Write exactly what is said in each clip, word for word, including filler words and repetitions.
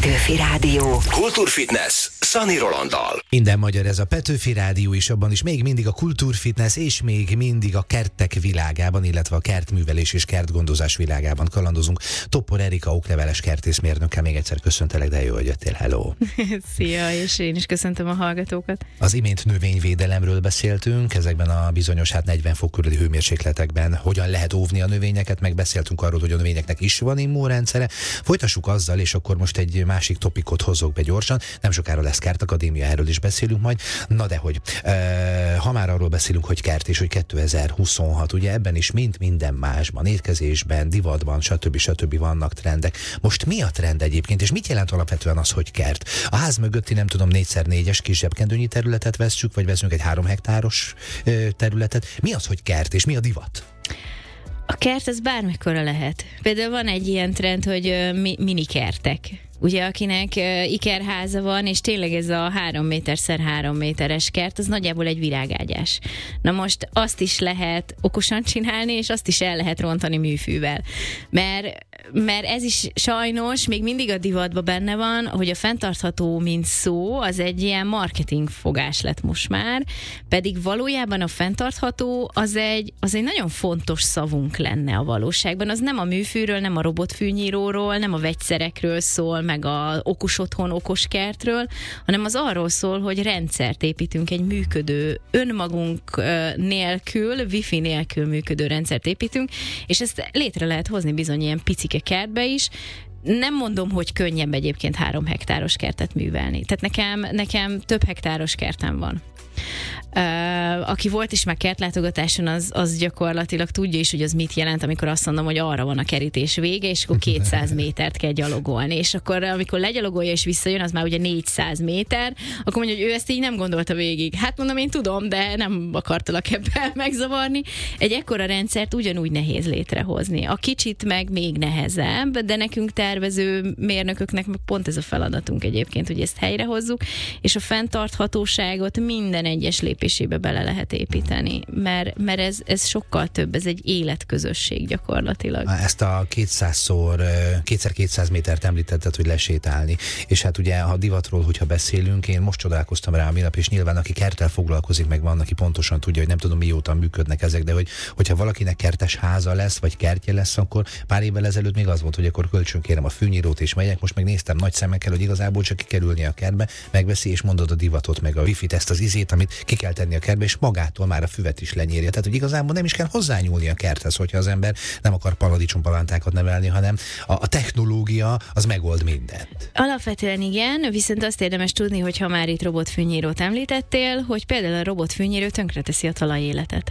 Petőfi Rádió. Kultúrfitness Szani Rolanddal. Minden magyar ez a Petőfi Rádió, és abban is még mindig a kultúrfitness, és még mindig a kertek világában, illetve a kertművelés és kertgondozás világában kalandozunk. Topor Erika okleveles kertészmérnökkel még egyszer köszöntelek, de jó, hogy jöttél. Hello! Szia, és én is köszöntöm a hallgatókat. Az imént növényvédelemről beszéltünk, ezekben a bizonyos hát negyven fok körüli hőmérsékletekben hogyan lehet óvni a növényeket, meg beszéltünk arról, hogy a növényeknek is van immunrendszere. Folytassuk azzal, és akkor most egy másik topikot hozok be gyorsan. Nem sokára lesz Kertakadémia, erről is beszélünk majd. Na de hogy, e, ha már arról beszélünk, hogy kert, és hogy kétezer-huszonhat, ugye ebben is mint minden másban, étkezésben, divatban, stb. stb. Vannak trendek. Most mi a trend egyébként, és mit jelent alapvetően az, hogy kert? A ház mögötti, nem tudom, négy szer négyes kis zsebkendőnyi területet vesszük, vagy veszünk egy három hektáros területet. Mi az, hogy kert, és mi a divat? A kert az bármekkora lehet. Például van egy ilyen trend, hogy mi- minikertek. Ugye, akinek uh, ikerháza van, és tényleg ez a három méter szer három méteres kert, az nagyjából egy virágágyás. Na most azt is lehet okosan csinálni, és azt is el lehet rontani műfűvel. Mert, mert ez is sajnos még mindig a divatban benne van, hogy a fenntartható, mint szó, az egy ilyen marketing fogás lett most már, pedig valójában a fenntartható az egy, az egy nagyon fontos szavunk lenne a valóságban. Az nem a műfűről, nem a robotfűnyíróról, nem a vegyszerekről szól, meg a okos otthon, okos kertről, hanem az arról szól, hogy rendszert építünk, egy működő, önmagunk nélkül, wifi nélkül működő rendszert építünk, és ezt létre lehet hozni bizony ilyen picike kertbe is. Nem mondom, hogy könnyebb egyébként három hektáros kertet művelni. Tehát nekem, nekem több hektáros kertem van. Uh, aki volt is már kertlátogatáson, az, az gyakorlatilag tudja is, hogy az mit jelent, amikor azt mondom, hogy arra van a kerítés vége, és akkor kétszáz métert kell gyalogolni. És akkor, amikor legyalogolja és visszajön, az már ugye négyszáz méter, akkor mondja, hogy ő ezt így nem gondolta végig. Hát mondom, én tudom, de nem akartalak ebben megzavarni. Egy ekkora rendszert ugyanúgy nehéz létrehozni. A kicsit meg még nehezebb, de nekünk tervező mérnököknek pont ez a feladatunk egyébként, hogy ezt helyrehozzuk, és a fenntarthatóságot minden egyes lépésébe bele lehet építeni, mert, mert ez, ez sokkal több, ez egy életközösség gyakorlatilag. Ezt a kétszázszor, kétszer-kétszáz métert említetted, hogy lesétálni, és hát ugye a divatról, hogyha beszélünk, én most csodálkoztam rá a minap, és nyilván aki kerttel foglalkozik, meg van, aki pontosan tudja, hogy nem tudom mióta működnek ezek, de hogy, hogyha valakinek kertes háza lesz, vagy kertje lesz, akkor pár évvel ezelőtt még az volt, hogy akkor kölcsönkérem a fűnyírót és megyek, most meg néztem nagy szemekkel, hogy igazából csak kikerülni a kertbe, megveszi és mondod a divatot, meg a wifi-t, ezt az izét, amit ki kell tenni a kertbe, és magától már a füvet is lenyírja. Tehát, hogy igazából nem is kell hozzányúlni a kerthez, hogyha az ember nem akar paradicsompalántákat nevelni, hanem a, a technológia az megold mindent. Alapvetően igen, viszont azt érdemes tudni, hogy ha már itt robotfűnyírót említettél, hogy például a robotfűnyíró tönkreteszi a talajéletet.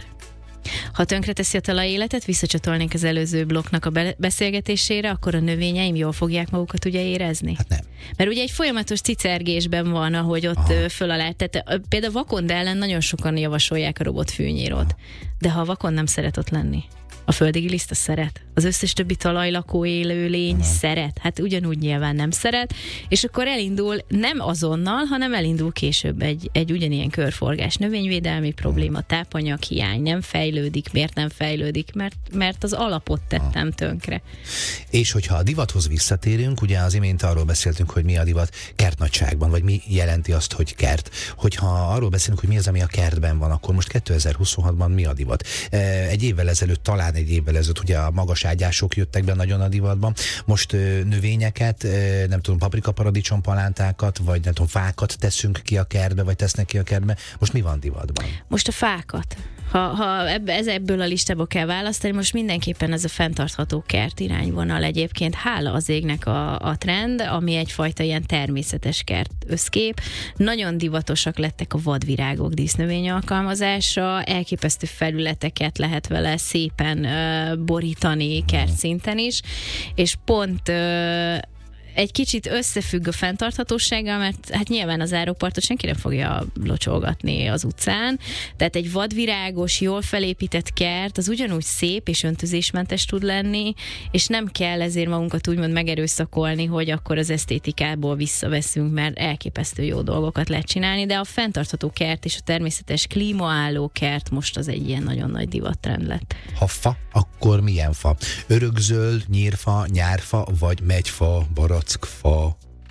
Ha tönkreteszi a talajéletet, visszacsatolnék az előző blokknak a be- beszélgetésére, akkor a növényeim jól fogják magukat ugye érezni? Hát nem. Mert ugye egy folyamatos cicergésben van, ahogy ott Aha. föl alá. Tehát például vakond ellen nagyon sokan javasolják a robotfűnyírót. De ha a vakond nem szeret ott lenni, a földi giliszta szeret, az összes többi talajlakó élőlény uh-huh. szeret, hát ugyanúgy nyilván nem szeret, és akkor elindul nem azonnal, hanem elindul később egy, egy ugyanilyen körforgás, növényvédelmi probléma, tápanyag hiány, nem fejlődik, miért nem fejlődik, mert, mert az alapot tettem tönkre. És hogyha a divathoz visszatérünk, ugye az imént arról beszéltünk, hogy mi a divat kertnagyságban, vagy mi jelenti azt, hogy kert. Hogyha arról beszélünk, hogy mi az, ami a kertben van, akkor most kétezer-huszonhatban mi a divat? Egy évvel ezelőtt, talán egy évvel ezelőtt ugye a magas ágyások jöttek be nagyon a divatban. Most ö, növényeket, ö, nem tudom, paprika, paradicsom, palántákat, vagy nem tudom, fákat teszünk ki a kertbe, vagy tesznek ki a kertbe. Most mi van divatban? Most a fákat. Ha, ha ebbe, ez ebből a listából kell választani, most mindenképpen ez a fenntartható kert irányvonal egyébként. Hála az égnek a, a trend, ami egyfajta ilyen természetes kert összkép. Nagyon divatosak lettek a vadvirágok dísznövény alkalmazása, elképesztő felületeket lehet vele szépen uh, borítani kertszinten is, és pont uh, egy kicsit összefügg a fenntarthatósággal, mert hát nyilván az árópartot senki nem fogja locsolgatni az utcán, tehát egy vadvirágos, jól felépített kert, az ugyanúgy szép és öntözésmentes tud lenni, és nem kell ezért magunkat úgymond megerőszakolni, hogy akkor az esztétikából visszaveszünk, mert elképesztő jó dolgokat lehet csinálni, de a fenntartható kert és a természetes klímaálló kert most az egy ilyen nagyon nagy divattrend lett. Ha fa, akkor milyen fa? Örökzöld, nyírfa, nyárfa, vagy megyfa, barackfa?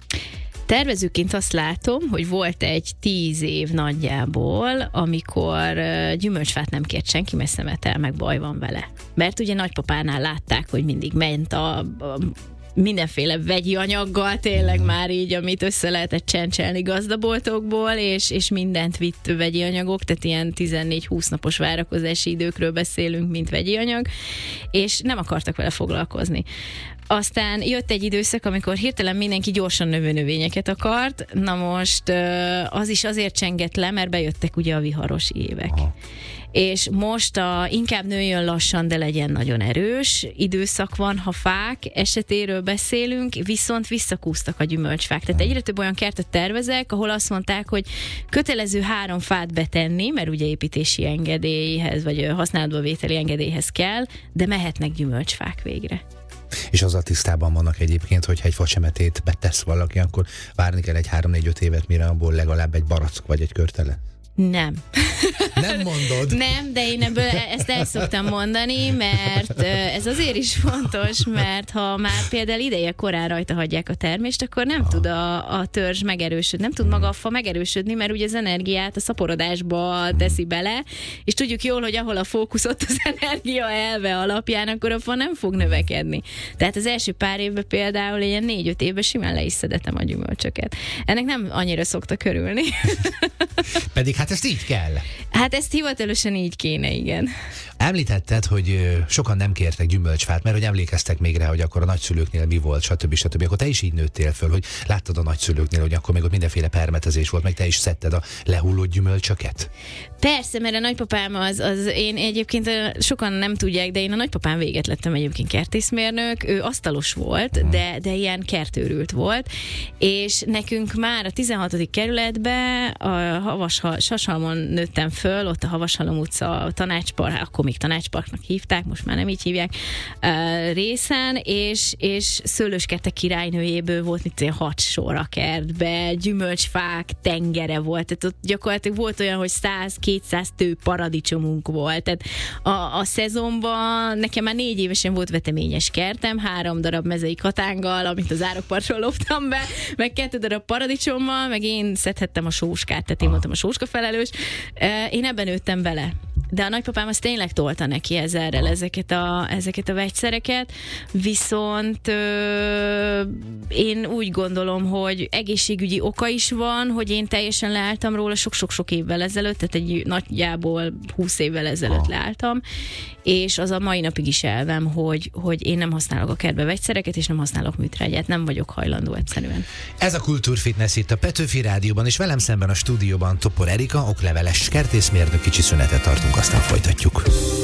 Tervezőként azt látom, hogy volt egy tíz év nagyjából, amikor gyümölcsfát nem kért senki, mert szemetel, meg baj van vele. Mert ugye nagypapánál látták, hogy mindig ment a, a mindenféle vegyi anyaggal, tényleg már így, amit össze lehetett csencselni gazdaboltokból, és, és mindent vitt vegyi anyagok, tehát ilyen tizennégy-húsz napos várakozási időkről beszélünk, mint vegyi anyag, és nem akartak vele foglalkozni. Aztán jött egy időszak, amikor hirtelen mindenki gyorsan növő növényeket akart, na most az is azért csengett le, mert bejöttek ugye a viharos évek. Aha. És most a inkább nőjön lassan, de legyen nagyon erős időszak van, ha fák esetéről beszélünk, viszont visszakúztak a gyümölcsfák. Tehát egyre több olyan kertet tervezek, ahol azt mondták, hogy kötelező három fát betenni, mert ugye építési engedélyhez, vagy használatba vételi engedélyhez kell, de mehetnek gyümölcsfák végre. És azzal tisztában vannak egyébként, hogyha egy facsemetét betesz valaki, akkor várni kell egy három-négy-öt évet, mire abból legalább egy barack vagy egy körtele? Nem. Nem mondod? Nem, de én ebből ezt el szoktam mondani, mert ez azért is fontos, mert ha már például ideje korán rajta hagyják a termést, akkor nem ah. tud a, a törzs megerősödni, nem tud maga a fa megerősödni, mert ugye az energiát a szaporodásba teszi bele, és tudjuk jól, hogy ahol a fókusz, ott az energia elve alapján, akkor a fa nem fog növekedni. Tehát az első pár évben például ilyen négy-öt évben simán le is szedetem a gyümölcsöket. Ennek nem annyira szoktak örülni. Pedig hát ezt így kell. Hát ezt hivatalosan így kéne, igen. Említetted, hogy sokan nem kértek gyümölcsfát, mert hogy emlékeztek még rá, hogy akkor a nagyszülőknél mi volt, stb. stb. Akkor te is így nőttél föl, hogy láttad a nagyszülőknél, hogy akkor még ott mindenféle permetezés volt, meg te is szedted a lehullott gyümölcsöket? Persze, mert a nagypapám az, az én egyébként sokan nem tudják, de én a nagypapám véget lettem egyébként kertészmérnök, ő asztalos volt, hmm. de, de ilyen kertőrült volt, és nekünk már a tizenhatodik kerületben a Havas, Sashalmon nőttem föl, ott a Havashalom utca a Tanácspark, akkor még Tanácsparknak hívták, most már nem így hívják, uh, részen, és, és szőlőskertek királynőjéből volt itt ilyen hat sor a kertbe, gyümölcsfák tengere volt, tehát ott gyakorlatilag volt olyan, hogy száz-kétszáz tő paradicsomunk volt, tehát a, a szezonban nekem már négy évesen volt veteményes kertem, három darab mezei katánggal, amit az árokpartról loptam be, meg kettő darab paradicsommal, meg én szedhettem a sóskát, tehát én voltam a sóska felelős, uh, én ebben nőttem bele. De a nagypapám az tényleg tolta neki ezerrel ezeket a, ezeket a vegyszereket, viszont ö, én úgy gondolom, hogy egészségügyi oka is van, hogy én teljesen leálltam róla sok-sok-sok évvel ezelőtt, tehát egy nagyjából húsz évvel ezelőtt leálltam, és az a mai napig is elvem, hogy, hogy én nem használok a kertbe vegyszereket, és nem használok műtrágyát, nem vagyok hajlandó egyszerűen. Ez a Kultúrfitness itt a Petőfi Rádióban, és velem szemben a stúdióban Topor Erika, okleveles kertészmérnök, kicsi szünetet tartunk, aztán folytatjuk.